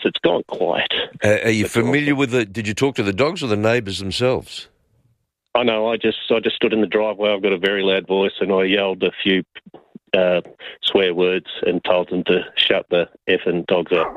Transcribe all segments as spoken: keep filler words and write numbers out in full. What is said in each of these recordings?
it's gone quiet. Uh, are you That's familiar awesome. with the? Did you talk to the dogs or the neighbours themselves? I know. I just I just stood in the driveway. I've got a very loud voice, and I yelled a few uh, swear words and told them to shut the effing dogs up.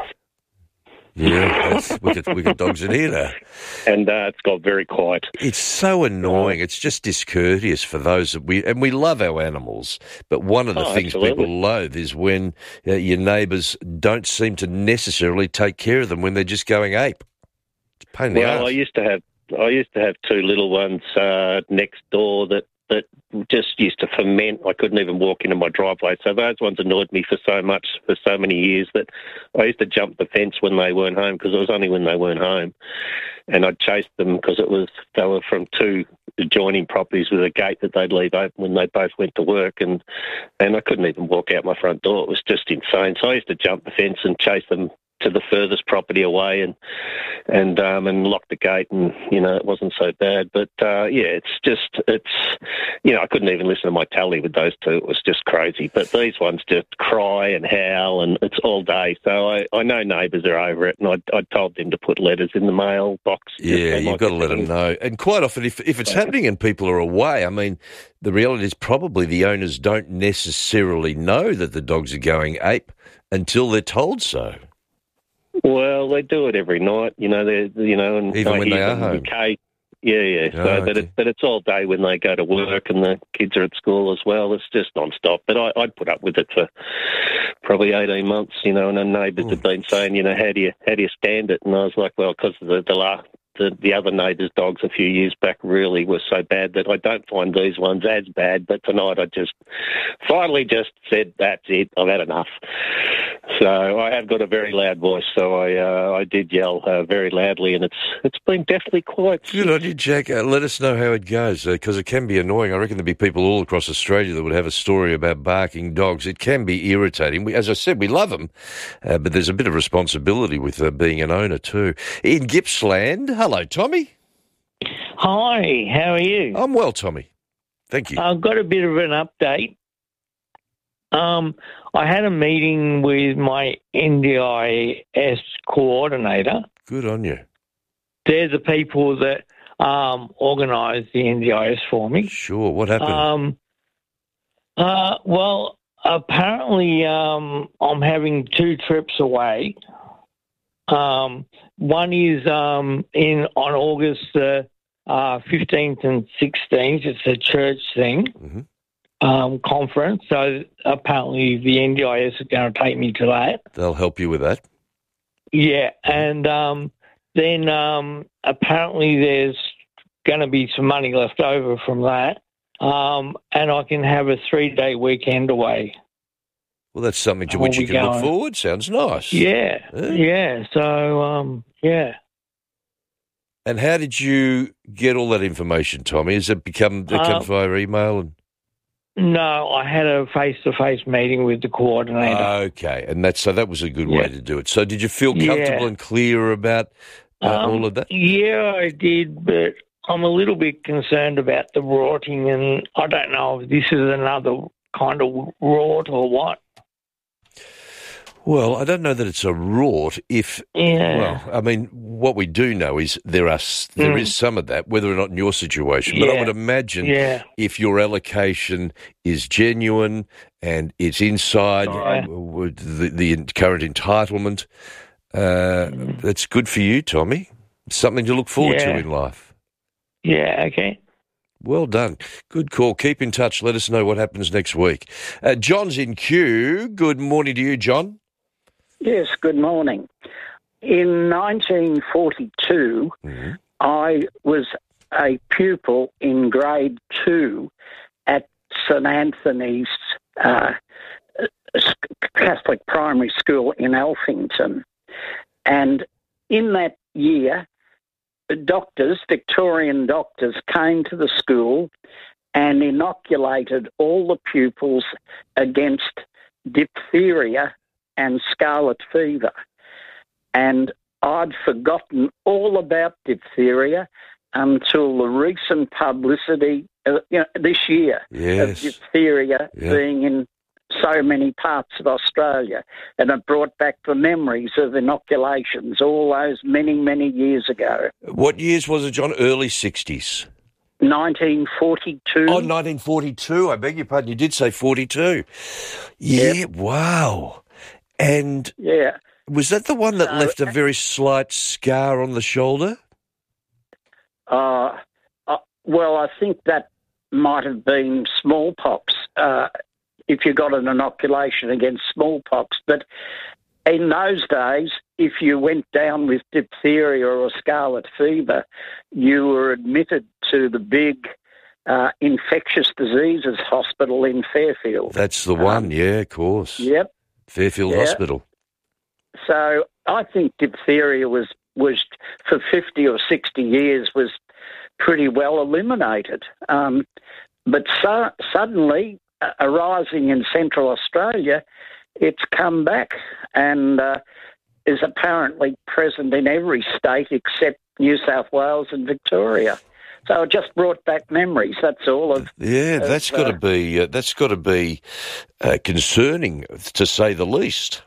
Yeah, that's wicked, wicked dogs in here now. And uh, it's got very quiet. It's so annoying. It's just discourteous for those that we... And we love our animals, but one of the Oh, things absolutely. people loathe is when uh, your neighbours don't seem to necessarily take care of them when they're just going ape. It's a pain in the Well, arse. I used to have I used to have two little ones uh, next door that, that just used to ferment. I couldn't even walk into my driveway. So those ones annoyed me for so much, for so many years, that I used to jump the fence when they weren't home, because it was only when they weren't home. And I'd chase them because it was they were from two adjoining properties with a gate that they'd leave open when they both went to work, and and I couldn't even walk out my front door. It was just insane. So I used to jump the fence and chase them to the furthest property away, and and um, and lock the gate, and you know it wasn't so bad. But uh, yeah, it's just it's you know I couldn't even listen to my tally with those two. It was just crazy. But these ones just cry and howl, and it's all day. So I, I know neighbours are over it, and I I told them to put letters in the mail box. Yeah, you've got to let them know. And quite often, if if it's happening and people are away, I mean, the reality is probably the owners don't necessarily know that the dogs are going ape until they're told so. Well, they do it every night, you know. They, you know, and Even I when hear they are them home. decay. Yeah, yeah. Oh, So, but okay. it, but it's all day when they go to work and the kids are at school as well. It's just non-stop. But I, I'd put up with it for probably eighteen months, you know. And the neighbours have been saying, you know, how do you how do you stand it? And I was like, well, because the the last. The, the other neighbours' dogs a few years back really were so bad that I don't find these ones as bad. But tonight I just finally just said, that's it, I've had enough. So I have got a very loud voice, so I uh, I did yell uh, very loudly, and it's it's been definitely quite... Good on you, Jack. Uh, let us know how it goes, because it can be annoying. I reckon there'd be people all across Australia that would have a story about barking dogs. It can be irritating. We, as I said, we love them, uh, but there's a bit of responsibility with uh, being an owner too. In Gippsland, hello, Tommy. Hi, how are you? I'm well, Tommy. Thank you. I've got a bit of an update. Um, I had a meeting with my N D I S coordinator. Good on you. They're the people that um, organise the N D I S for me. Sure. What happened? Um, uh, well, apparently um, I'm having two trips away. Um, one is um, in on August uh, uh, fifteenth and sixteenth. It's a church thing. Mm-hmm. Um, conference, so apparently the N D I S is going to take me to that. They'll help you with that. Yeah, and um, then um, apparently there's going to be some money left over from that, um, and I can have a three-day weekend away. Well, that's something to Will which you we can look go? forward. Sounds nice. Yeah, Yeah. yeah. So um, yeah. And how did you get all that information, Tommy? Has it become it comes Um, via email? And No, I had a face-to-face meeting with the coordinator. okay, and that's so that was a good Yeah. way to do it. So, did you feel Yeah. comfortable and clear about uh, Um, all of that? Yeah, I did, but I'm a little bit concerned about the rorting, and I don't know if this is another kind of rort or what. Well, I don't know that it's a rort. If Yeah. well, I mean, what we do know is there are s- there Mm. is some of that, whether or not in your situation. But I Yeah. would imagine Yeah. if your allocation is genuine and it's inside Yeah. with the, the current entitlement, uh, that's good for you, Tommy. It's something to look forward to Yeah. in life. Yeah, okay. Well done. Good call. Keep in touch. Let us know what happens next week. Uh, John's in queue. Good morning to you, John. Yes, good morning. In nineteen forty-two, Mm-hmm. I was a pupil in grade two at St Anthony's uh, Catholic Primary School in Alphington. And in that year, the doctors, Victorian doctors, came to the school and inoculated all the pupils against diphtheria and scarlet fever. And I'd forgotten all about diphtheria until the recent publicity, uh, you know, this year, Yes. of diphtheria Yeah. being in so many parts of Australia, and it brought back the memories of inoculations all those many, many years ago. What years was it, John? Early sixties? nineteen forty-two. Oh, nineteen forty-two. I beg your pardon. You did say forty-two. Yeah, Yep. wow. And Yeah. was that the one that So- left a very slight scar on the shoulder? Uh, uh, well, I think that might have been smallpox, uh, if you got an inoculation against smallpox. But in those days, if you went down with diphtheria or scarlet fever, you were admitted to the big uh, infectious diseases hospital in Fairfield. That's the one, Um, yeah, of course. Yep. Fairfield Yeah. Hospital. So I think diphtheria was, was for fifty or sixty years was pretty well eliminated. Um, but so, suddenly, uh, arising in Central Australia, it's come back and uh, is apparently present in every state except New South Wales and Victoria. So it just brought back memories. That's all of. Yeah, of, that's got to uh, be uh, that's got to be uh, concerning, to say the least.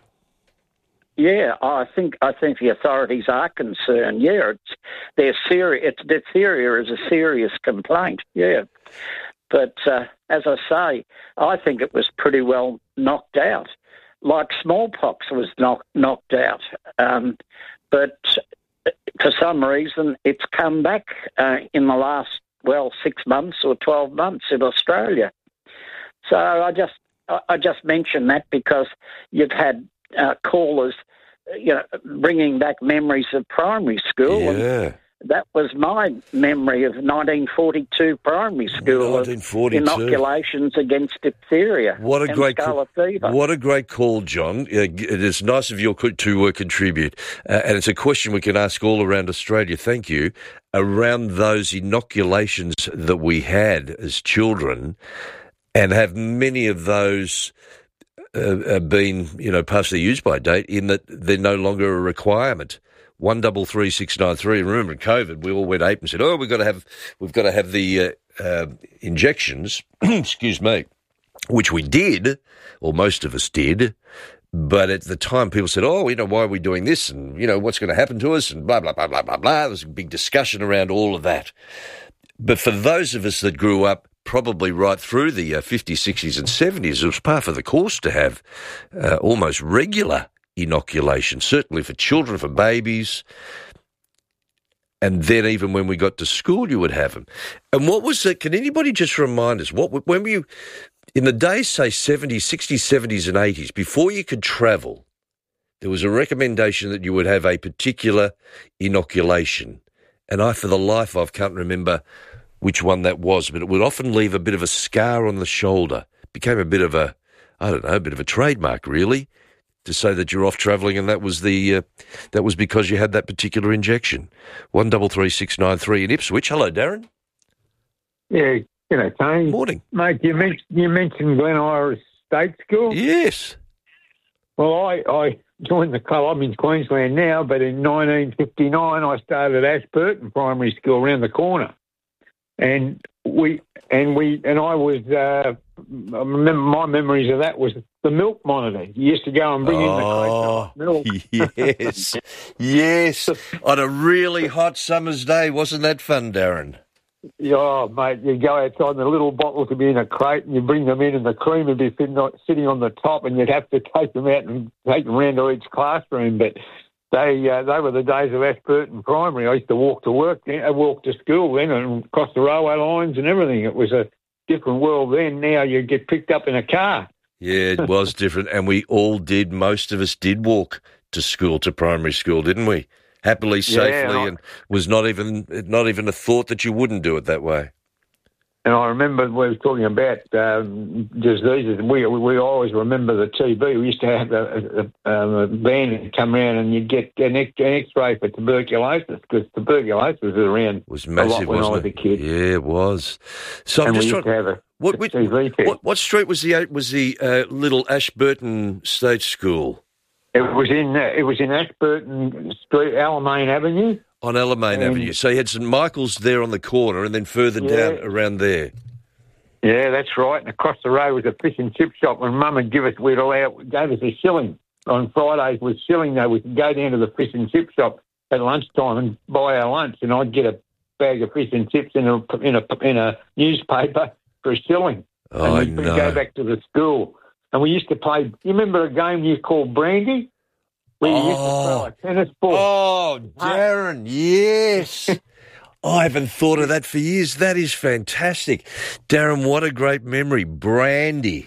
Yeah, I think I think the authorities are concerned. Yeah, it's they're serious. It's diphtheria is a serious complaint. Yeah, but uh, as I say, I think it was pretty well knocked out, like smallpox was knock, knocked out. Um, but for some reason, it's come back uh, in the last well six months or twelve months in Australia. So I just I I just mention that because you've had uh, callers, you know, bringing back memories of primary school. And Yeah. that was my memory of nineteen forty-two primary school nineteen forty-two. of inoculations against diphtheria What a and great scarlet fever. What a great call, John. Uh, It is nice of you to uh, contribute. Uh, and it's a question we can ask all around Australia, thank you, around those inoculations that we had as children, and have many of those uh, uh, been, you know, past their use-by date in that they're no longer a requirement. One double three six nine three. Remember, in COVID, we all went ape and said, "Oh, we've got to have, we've got to have the uh, uh, injections." Excuse me, which we did, or most of us did. But at the time, people said, "Oh, you know, why are we doing this? And you know, what's going to happen to us?" And blah blah blah blah blah blah. There was a big discussion around all of that. But for those of us that grew up probably right through the uh, fifties, sixties, and seventies, it was part of the course to have uh, almost regular inoculation, certainly for children, for babies. And then even when we got to school, you would have them. And what was it? Can anybody just remind us, what when were you, in the days, say, seventies, sixties, seventies, and eighties, before you could travel, there was a recommendation that you would have a particular inoculation. And I, for the life of, can't remember which one that was, but it would often leave a bit of a scar on the shoulder. It became a bit of a, I don't know, a bit of a trademark, really, to say that you're off travelling, and that was the uh, that was because you had that particular injection. One double three six nine three in Ipswich. Hello, Darren. Yeah, you know, Tony. Morning. Mate, you mentioned, you mentioned Glen Iris State School. Yes. Well, I, I joined the club. I'm in Queensland now, but in nineteen fifty-nine, I started Ashburton Primary School around the corner. And we and we and I was uh, I remember my memories of that was the milk monitor. You used to go and bring Oh, in the milk. yes, yes. On a really hot summer's day, wasn't that fun, Darren? Oh, mate, you go outside and the little bottles would be in a crate and you bring them in and the cream would be sitting on, sitting on the top and you'd have to take them out and take them around to each classroom. But they uh, they were the days of Ashburton Primary. I used to walk to work, I walk to school then and cross the railway lines and everything. It was a different world then. Now you get picked up in a car. Yeah, it was different. And we all did, most of us did walk to school, to primary school, didn't we? Happily, safely, Yeah, and I- and was not even not even a thought that you wouldn't do it that way. And I remember we were talking about um, diseases, and we we always remember the T B. We used to have a, a, a van come around and you'd get an, X, an X-ray for tuberculosis, because tuberculosis was around It was a massive, lot when I wasn't was it? a kid. Yeah, it was. So I'm And we just used trying. to have a, What, a which, T V test. what what street was the was the uh, little Ashburton State School? It was in uh, it was in Ashburton Street, Alamein Avenue. On Alamein Um, Avenue. So you had St Michael's there on the corner, and then further Yeah. down around there. Yeah, that's right. And across the road was a fish and chip shop, and Mum would give us, we'd allow, gave us a shilling. On Fridays with shilling, though, we could go down to the fish and chip shop at lunchtime and buy our lunch, and I'd get a bag of fish and chips in a in a in a newspaper for a shilling. Oh, and we'd no. go back to the school. And we used to play, you remember a game you called Brandy? Where you used to throw a tennis ball. Oh, Darren, yes. I haven't thought of that for years. That is fantastic. Darren, what a great memory. Brandy.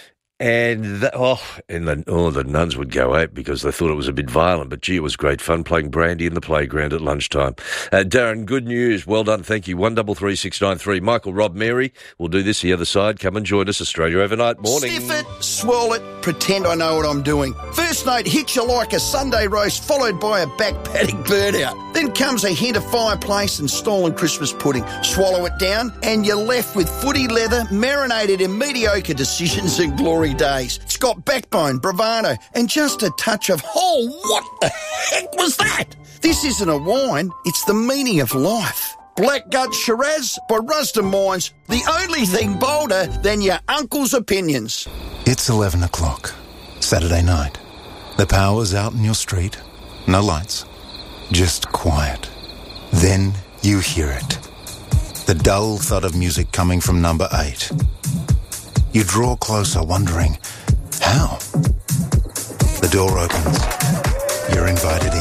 And, that, oh, and the, oh, the nuns would go out because they thought it was a bit violent. But, gee, it was great fun playing brandy in the playground at lunchtime. Uh, Darren, good news. Well done. Thank you. one three three six nine three. Michael, Rob, Mary, we'll do this the other side. Come and join us. Australia Overnight Morning. Stiff it, swirl it, pretend I know what I'm doing. First note hits you like a Sunday roast followed by a back paddock burnout. Then comes a hint of fireplace and stolen Christmas pudding. Swallow it down and you're left with footy leather marinated in mediocre decisions and glory days. It's got backbone, bravado, and just a touch of, oh, what the heck was that? This isn't a wine, it's the meaning of life. Blackgut Shiraz by Rusden Wines, the only thing bolder than your uncle's opinions. It's eleven o'clock, Saturday night. The power's out in your street, no lights, just quiet. Then you hear it. The dull thud of music coming from number eight. You draw closer, wondering, how? The door opens. You're invited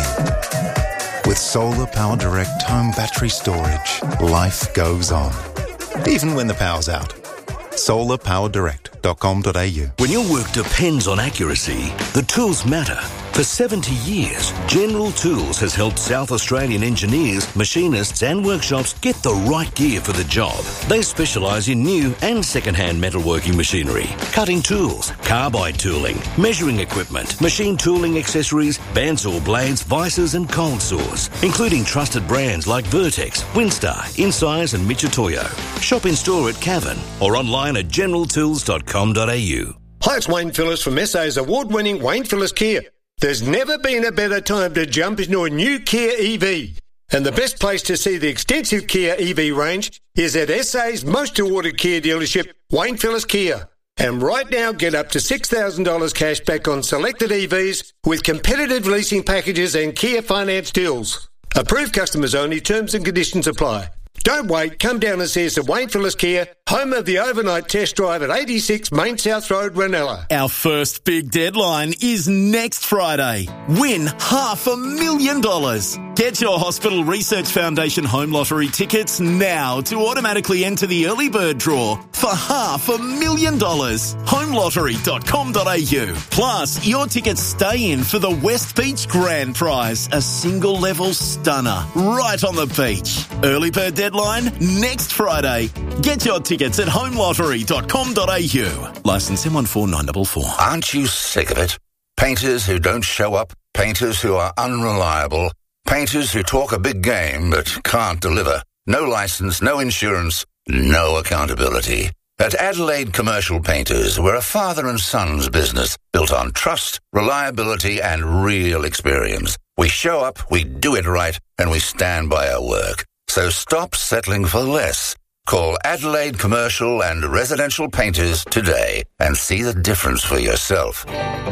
in. With Solar Power Direct home battery storage, life goes on. Even when the power's out. solar power direct dot com dot a u. When your work depends on accuracy, the tools matter. For seventy years, General Tools has helped South Australian engineers, machinists and workshops get the right gear for the job. They specialise in new and second-hand metalworking machinery, cutting tools, carbide tooling, measuring equipment, machine tooling accessories, bandsaw blades, vices and cold saws, including trusted brands like Vertex, Winstar, Incise and Michitoyo. Shop in store at Cavan or online at general tools dot com dot a u. Hi, it's Wayne Phillips from S A's award-winning Wayne Phillips Kia. There's never been a better time to jump into a new Kia E V. And the best place to see the extensive Kia E V range is at S A's most awarded Kia dealership, Wayne Phillips Kia. And right now, get up to six thousand dollars cash back on selected E Vs with competitive leasing packages and Kia finance deals. Approved customers only, terms and conditions apply. Don't wait, come down and see us at Wayne Phillips Kia, home of the overnight test drive at eighty-six Main South Road, Ranella. Our first big deadline is next Friday. Win half a million dollars. Get your Hospital Research Foundation Home Lottery tickets now to automatically enter the early bird draw for half a million dollars. home lottery dot com dot a u. Plus, your tickets stay in for the West Beach Grand Prize, a single level stunner right on the beach. Early bird deadline next Friday. Get your tickets at home lottery dot com dot a u. Licence M one four nine four four. Aren't you sick of it? Painters who don't show up, painters who are unreliable, painters who talk a big game but can't deliver. No licence, no insurance, no accountability. At Adelaide Commercial Painters, we're a father and son's business built on trust, reliability and real experience. We show up, we do it right, and we stand by our work. So stop settling for less. Call Adelaide Commercial and Residential Painters today and see the difference for yourself.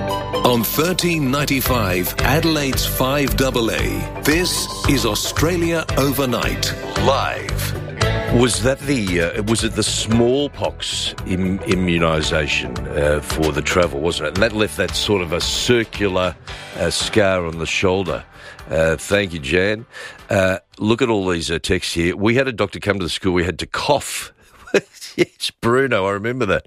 On thirteen ninety-five, Adelaide's five A A, this is Australia Overnight, live. Was that the, uh, was it the smallpox Im- immunisation uh, for the travel, wasn't it? And that left that sort of a circular uh, scar on the shoulder. Uh, thank you, Jan. Uh, look at all these uh, texts here. We had a doctor come to the school. We had to cough. Yes, Bruno, I remember that.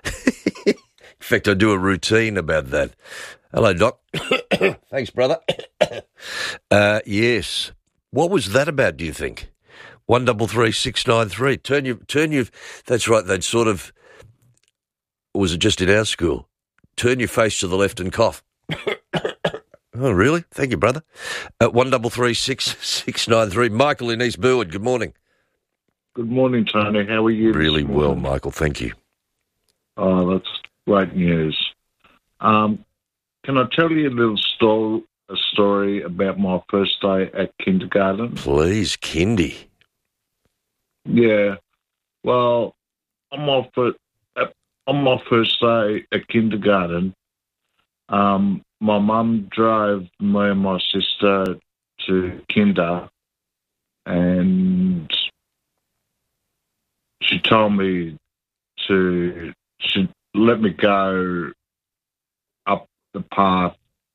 In fact, I do a routine about that. Hello, Doc. Thanks, brother. uh, yes. What was that about, do you think? One double three six nine three. Turn your, turn your. That's right. They'd sort of. Or was it just in our school? Turn your face to the left and cough. Oh, really? Thank you, brother. Uh, one double three six six nine three. Michael in East Burwood. Good morning. Good morning, Tony. How are you? Really well, Michael. Thank you. Oh, that's great news. Um, can I tell you a little story? A story about my first day at kindergarten? Please, kindy. Yeah. Well, on my first, on my first day at kindergarten, um, my mum drove me and my sister to kinder, and she told me to she let me go up the path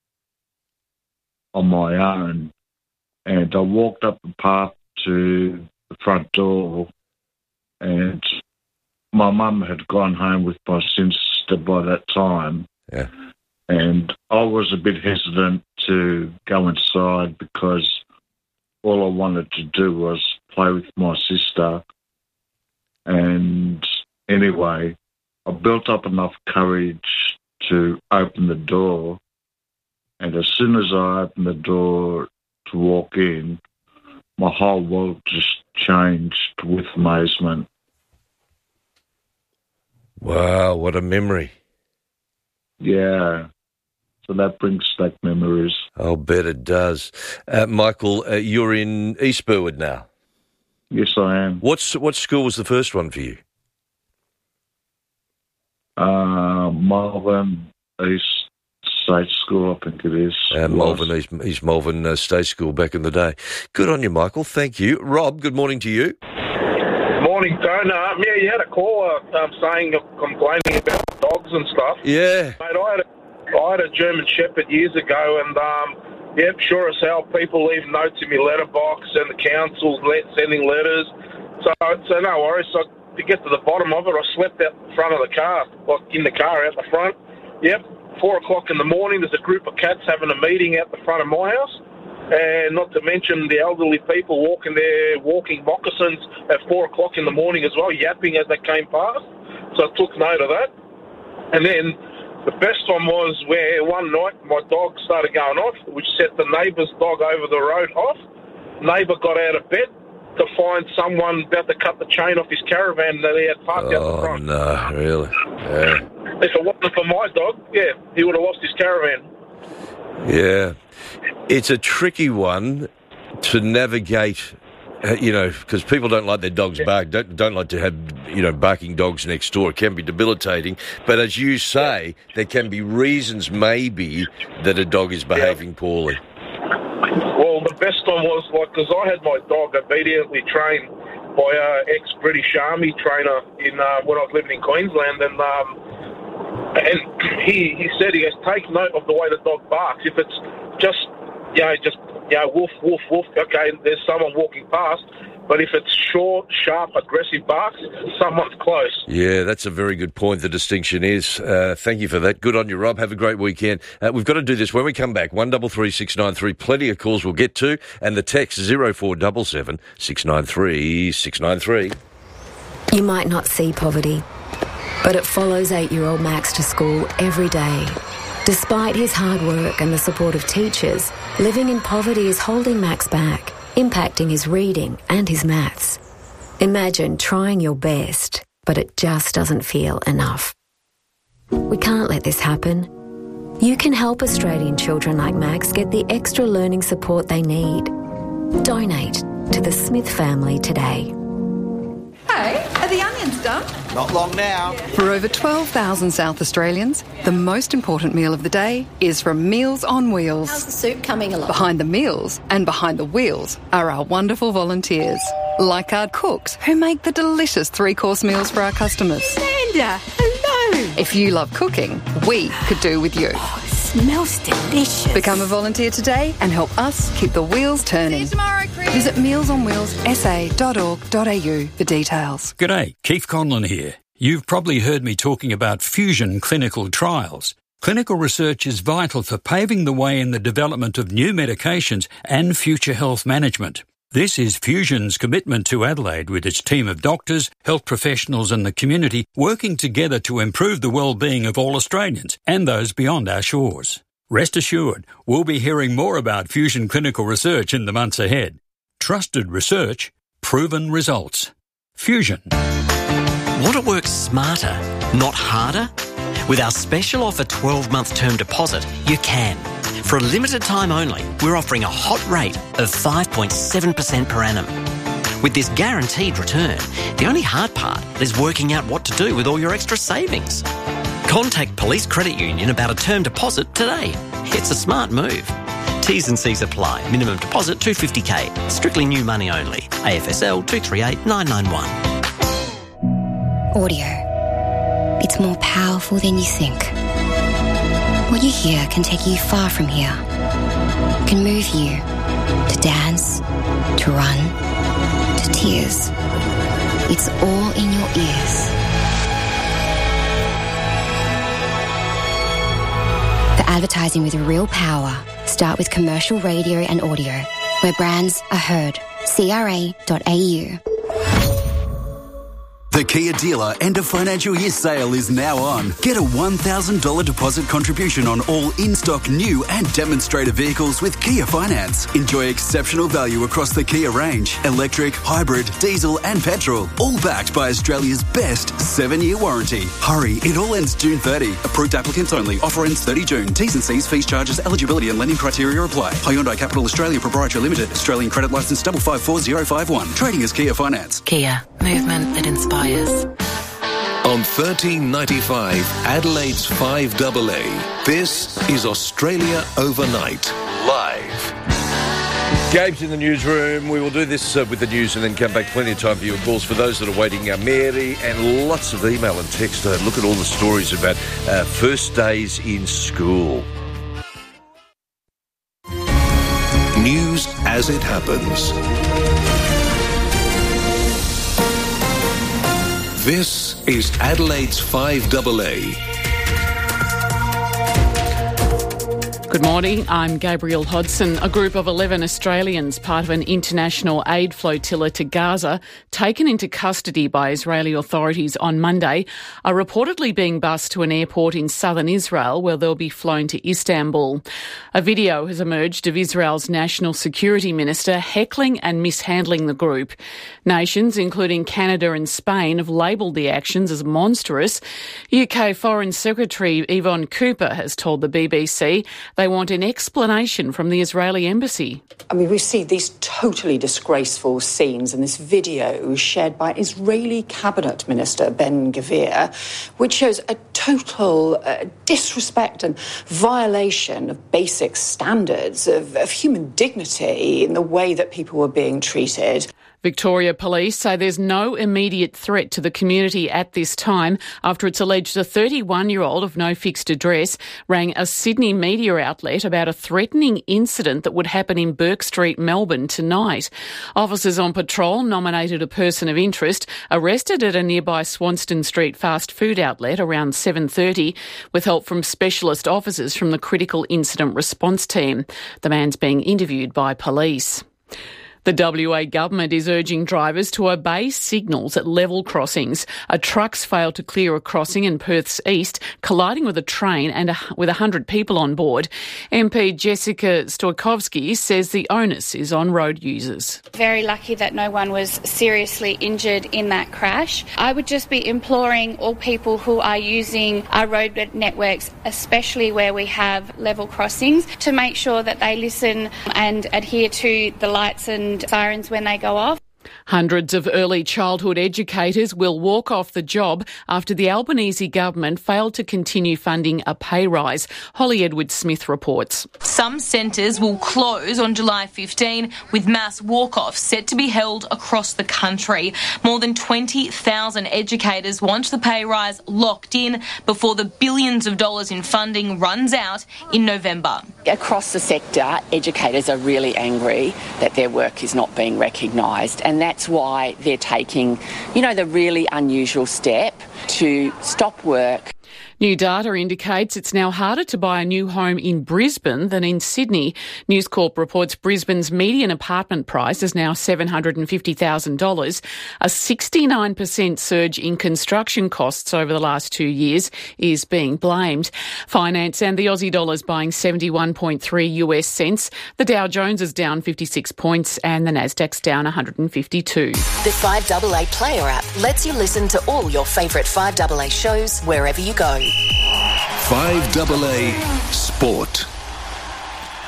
on my own, and I walked up the path to the front door, and my mum had gone home with my sister by that time. Yeah. And I was a bit hesitant to go inside because all I wanted to do was play with my sister. And anyway, I built up enough courage to open the door. And as soon as I opened the door to walk in, my whole world just changed with amazement. Wow, what a memory. Yeah. So that brings back memories. I'll bet it does. Uh, Michael, uh, you're in East Burwood now. Yes, I am. What's What school was the first one for you? Uh, Malvern East State School, I think it is. Uh, Malvern East, East Malvern uh, State School back in the day. Good on you, Michael. Thank you. Rob, good morning to you. Morning, Tone. Um, yeah, you had a caller um, saying, complaining about dogs and stuff. Yeah. Mate, I had a I had a German Shepherd years ago, and um, yep, sure as hell, people leave notes in my letterbox, and the council's let, sending letters. So, so no worries. So to get to the bottom of it, I slept out the front of the car, like in the car out the front. Yep, four o'clock in the morning. There's a group of cats having a meeting out the front of my house, and not to mention the elderly people walking their walking moccasins at four o'clock in the morning as well, yapping as they came past. So I took note of that, and then. The best one was where one night my dog started going off, which set the neighbour's dog over the road off. Neighbour got out of bed to find someone about to cut the chain off his caravan that he had parked oh, out the front. Oh, no, really? Yeah. If it wasn't for my dog, yeah, he would have lost his caravan. Yeah. It's a tricky one to navigate, uh, you know, because people don't like their dogs yeah. bark, don't, don't like to have, you know, barking dogs next door. It can be debilitating. But as you say, yeah. there can be reasons maybe that a dog is behaving yeah. poorly. Well, the best one was, like, because I had my dog obediently trained by an ex-British Army trainer in uh, when I was living in Queensland, and um, and he, he said, he goes, take note of the way the dog barks. If it's just, you know, just, you know, woof, woof, woof, okay, there's someone walking past. But if it's short, sharp, aggressive barks, someone's close. Yeah, that's a very good point, the distinction is. Uh, thank you for that. Good on you, Rob. Have a great weekend. Uh, we've got to do this when we come back. one three three six nine three. Plenty of calls we'll get to. And the text zero four seven seven six nine three six nine three. You might not see poverty, but it follows eight-year-old Max to school every day. Despite his hard work and the support of teachers, living in poverty is holding Max back, impacting his reading and his maths. Imagine trying your best, but it just doesn't feel enough. We can't let this happen. You can help Australian children like Max get the extra learning support they need. Donate to the Smith family today. Hey, are the onions done? Not long now. For over twelve thousand South Australians, the most important meal of the day is from Meals on Wheels. How's the soup coming along? Behind the meals and behind the wheels are our wonderful volunteers, like our cooks who make the delicious three-course meals for our customers. Linda, hello. If you love cooking, we could do with you. Oh, it smells delicious. Become a volunteer today and help us keep the wheels turning. See you tomorrow, Chris. Visit meals on wheels s a dot org dot a u for details. G'day, Keith Conlon here. You've probably heard me talking about fusion clinical trials. Clinical research is vital for paving the way in the development of new medications and future health management. This is Fusion's commitment to Adelaide with its team of doctors, health professionals and the community working together to improve the well-being of all Australians and those beyond our shores. Rest assured, we'll be hearing more about Fusion clinical research in the months ahead. Trusted research, proven results. Fusion. Want to work smarter, not harder? With our special offer twelve-month term deposit, you can. For a limited time only, we're offering a hot rate of five point seven percent per annum. With this guaranteed return, the only hard part is working out what to do with all your extra savings. Contact Police Credit Union about a term deposit today. It's a smart move. T's and C's apply. Minimum deposit two hundred fifty thousand dollars. Strictly new money only. A F S L two three eight nine nine one. Audio. It's more powerful than you think. What you hear can take you far from here. It can move you to dance, to run, to tears. It's all in your ears. The advertising with real power. Start with commercial radio and audio, where brands are heard. C R A dot A U. The Kia dealer end of financial year sale is now on. Get a one thousand dollars deposit contribution on all in-stock new and demonstrator vehicles with Kia Finance. Enjoy exceptional value across the Kia range. Electric, hybrid, diesel and petrol. All backed by Australia's best seven-year warranty. Hurry, it all ends June thirtieth. Approved applicants only. Offer ends thirtieth June. T's and C's, fees, charges, eligibility and lending criteria apply. Hyundai Capital Australia Proprietary Limited. Australian credit licence double five four zero five one. Trading as Kia Finance. Kia. Movement that inspires. On thirteen ninety-five, Adelaide's five A A, this is Australia Overnight, live. Gabe's in the newsroom. We will do this uh, with the news and then come back. Plenty of time for your calls. For those that are waiting, uh, Mary, and lots of email and text. Uh, look at all the stories about uh, first days in school. News as it happens. This is Adelaide's five A A. Good morning, I'm Gabrielle Hodson. A group of eleven Australians, part of an international aid flotilla to Gaza, taken into custody by Israeli authorities on Monday, are reportedly being bused to an airport in southern Israel where they'll be flown to Istanbul. A video has emerged of Israel's national security minister heckling and mishandling the group. Nations, including Canada and Spain, have labelled the actions as monstrous. U K Foreign Secretary Yvonne Cooper has told the B B C they want an explanation from the Israeli embassy. I mean, we see these totally disgraceful scenes in this video shared by Israeli Cabinet Minister Ben Gvir, which shows a total uh, disrespect and violation of basic standards of, of human dignity in the way that people were being treated. Victoria Police say there's no immediate threat to the community at this time after it's alleged a thirty-one-year-old of no fixed address rang a Sydney media outlet about a threatening incident that would happen in Bourke Street, Melbourne tonight. Officers on patrol nominated a person of interest, arrested at a nearby Swanston Street fast food outlet around seven thirty with help from specialist officers from the Critical Incident Response Team. The man's being interviewed by police. The W A government is urging drivers to obey signals at level crossings. A truck's failed to clear a crossing in Perth's east, colliding with a train and a, with one hundred people on board. M P Jessica Stoikovsky says the onus is on road users. Very lucky that no one was seriously injured in that crash. I would just be imploring all people who are using our road networks, especially where we have level crossings, to make sure that they listen and adhere to the lights and sirens when they go off. Hundreds of early childhood educators will walk off the job after the Albanese government failed to continue funding a pay rise. Holly Edwards-Smith reports. Some centres will close on July fifteenth, with mass walk-offs set to be held across the country. More than twenty thousand educators want the pay rise locked in before the billions of dollars in funding runs out in November. Across the sector, educators are really angry that their work is not being recognised, and that's why they're taking, you know, the really unusual step to stop work. New data indicates it's now harder to buy a new home in Brisbane than in Sydney. News Corp reports Brisbane's median apartment price is now seven hundred fifty thousand dollars. A sixty-nine percent surge in construction costs over the last two years is being blamed. Finance and the Aussie dollar is buying seventy-one point three US cents. The Dow Jones is down fifty-six points and the Nasdaq's down one hundred fifty-two. The five A A Player app lets you listen to all your favourite five A A shows wherever you go. five A A Sport.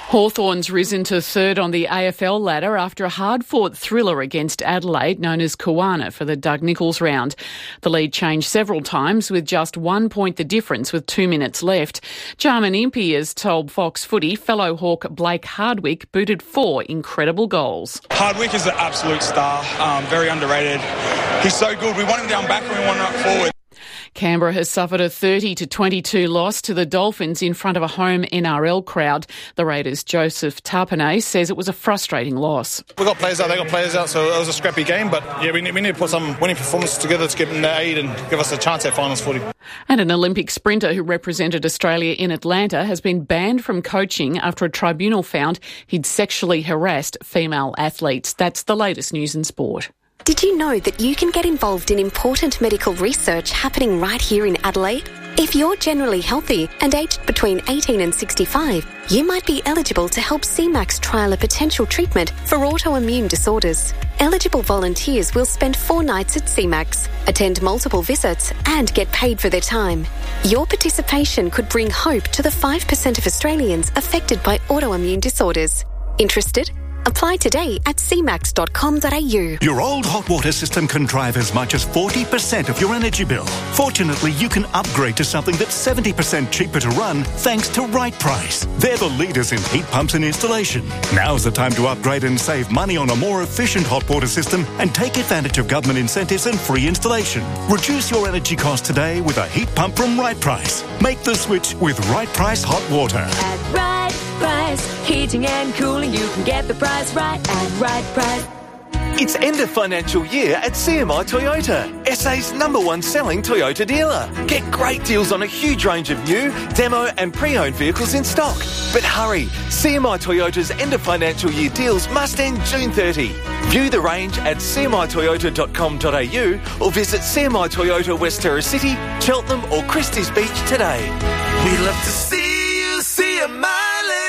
Hawthorn's risen to third on the A F L ladder after a hard-fought thriller against Adelaide known as Kawana for the Doug Nicholls round. The lead changed several times with just one point the difference with two minutes left. Jarman Impey has told Fox Footy fellow Hawk Blake Hardwick booted four incredible goals. Hardwick is an absolute star, um, very underrated. He's so good. We want him down back and we want him up forward. Canberra has suffered a thirty to twenty-two loss to the Dolphins in front of a home N R L crowd. The Raiders' Joseph Tarpanay says it was a frustrating loss. We've got players out, they got players out, so it was a scrappy game. But yeah, we need, we need to put some winning performances together to give them the aid and give us a chance at finals footy. And an Olympic sprinter who represented Australia in Atlanta has been banned from coaching after a tribunal found he'd sexually harassed female athletes. That's the latest news in sport. Did you know that you can get involved in important medical research happening right here in Adelaide? If you're generally healthy and aged between eighteen and sixty-five, you might be eligible to help C MAX trial a potential treatment for autoimmune disorders. Eligible volunteers will spend four nights at C MAX, attend multiple visits and get paid for their time. Your participation could bring hope to the five percent of Australians affected by autoimmune disorders. Interested? Apply today at c max dot com dot a u. Your old hot water system can drive as much as forty percent of your energy bill. Fortunately, you can upgrade to something that's seventy percent cheaper to run thanks to Right Price. They're the leaders in heat pumps and installation. Now's the time to upgrade and save money on a more efficient hot water system and take advantage of government incentives and free installation. Reduce your energy costs today with a heat pump from Right Price. Make the switch with Right Price Hot Water. At Right Price, heating and cooling, you can get the price right at Right Price. It's end of financial year at C M I Toyota, S A's number one selling Toyota dealer. Get great deals on a huge range of new, demo and pre-owned vehicles in stock. But hurry, C M I Toyota's end of financial year deals must end June thirtieth. View the range at c m i toyota dot com dot a u or visit C M I Toyota West Terra City, Cheltenham or Christie's Beach today. We love to see you, C M I.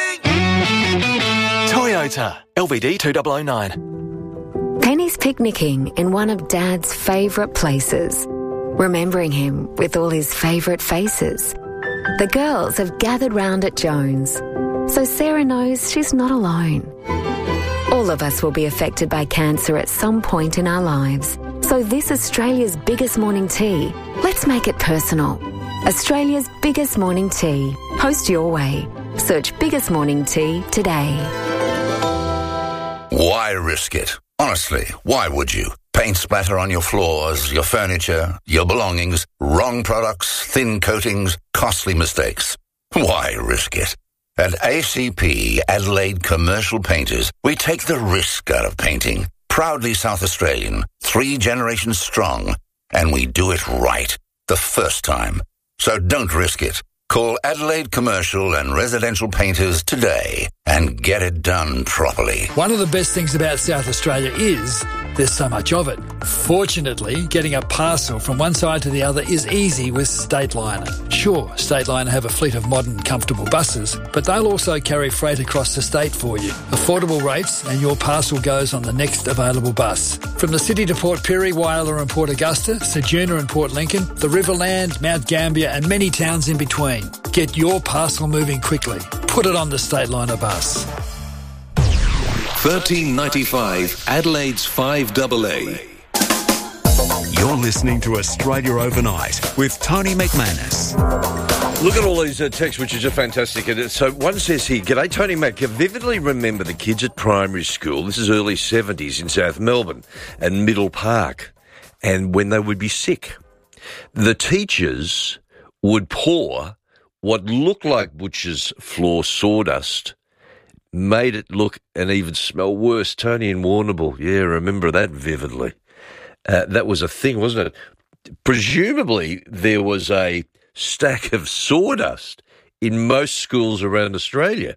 Toyota, L V D two thousand nine. Penny's picnicking in one of Dad's favourite places, remembering him with all his favourite faces. The girls have gathered round at Jones, so Sarah knows she's not alone. All of us will be affected by cancer at some point in our lives, so this Australia's biggest morning tea, let's make it personal. Australia's biggest morning tea. Host your way. Search Biggest Morning Tea today. Why risk it? Honestly, why would you? Paint splatter on your floors, your furniture, your belongings, wrong products, thin coatings, costly mistakes. Why risk it? At A C P, Adelaide Commercial Painters, we take the risk out of painting. Proudly South Australian, three generations strong, and we do it right, the first time. So don't risk it. Call Adelaide Commercial and Residential Painters today and get it done properly. One of the best things about South Australia is there's so much of it. Fortunately, getting a parcel from one side to the other is easy with Stateliner. Sure, Stateliner have a fleet of modern, comfortable buses, but they'll also carry freight across the state for you. Affordable rates and your parcel goes on the next available bus. From the city to Port Pirie, Whyalla and Port Augusta, Ceduna and Port Lincoln, the Riverland, Mount Gambier and many towns in between. Get your parcel moving quickly. Put it on the Stateliner bus. thirteen ninety-five Adelaide's five double A. You're listening to Australia Overnight with Tony McManus. Look at all these uh, texts, which is just fantastic. And so one says here, G'day, Tony Mac. I vividly remember the kids at primary school. This is early seventies in South Melbourne and Middle Park. And when they would be sick, the teachers would pour what looked like butcher's floor sawdust, made it look and even smell worse. Tony in Warrnambool. Yeah, remember that vividly. Uh, that was a thing, wasn't it? Presumably there was a stack of sawdust in most schools around Australia.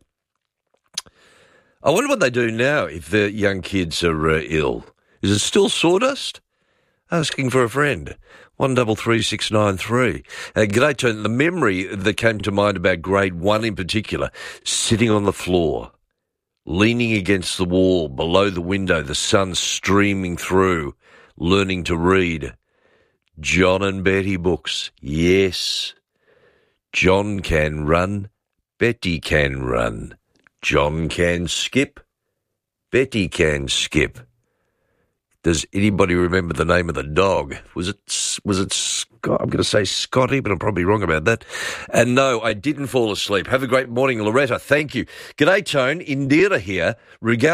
I wonder what they do now if the young kids are uh, ill. Is it still sawdust? Asking for a friend. One double three six nine three. Uh, g'day, Tony. The memory that came to mind about grade one in particular, sitting on the floor, leaning against the wall, below the window, the sun streaming through, learning to read. John and Betty books, yes. John can run, Betty can run. John can skip. Betty can skip. Does anybody remember the name of the dog? Was it, was it Scott? I'm going to say Scotty, but I'm probably wrong about that. And no, I didn't fall asleep. Have a great morning, Loretta. Thank you. G'day, Tone. Indira here. Regarding